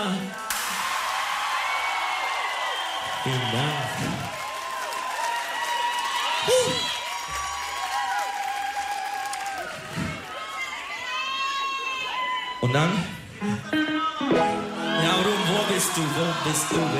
Vielen Dank. Und dann? Ja, Ruhm, wo bist du? Wo bist du?